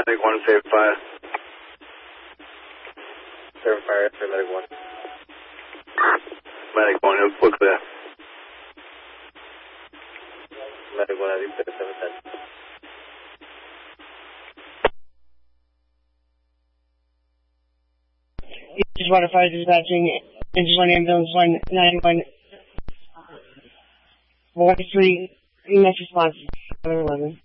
Medic 1, save fire. Save fire, after Medic 1. Medic 1, you'll look there. Medic 1, I think 710. Just water fire dispatching, engine 1, ambulance 1, 91, 43, next response, 711.